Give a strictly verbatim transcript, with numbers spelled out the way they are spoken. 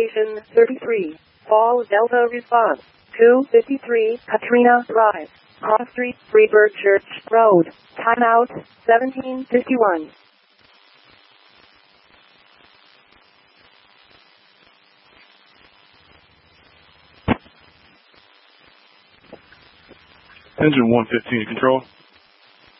Station thirty-three. Fall Delta response. two fifty-three Katrina Drive. Cross Street, Freeburg Church Road. Timeout, seventeen fifty-one. Engine one fifteen, control.